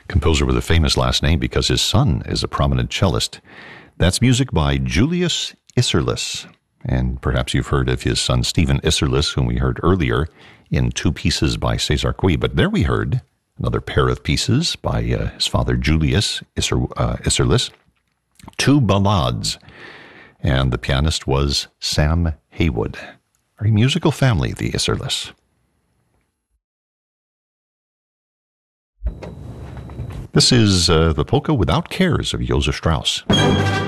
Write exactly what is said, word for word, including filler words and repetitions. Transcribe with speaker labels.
Speaker 1: composer with a famous last name because his son is a prominent cellist. That's music by Julius Isserlis. And perhaps you've heard of his son Stephen Isserlis, whom we heard earlier in two pieces by Cesar Cui. But there we heard another pair of pieces by uh, his father Julius Isser, uh, Isserlis, two ballades. And the pianist was Sam Haywood. Very musical family, the Isserlis. This is uh, the polka Without Cares of Josef Strauss.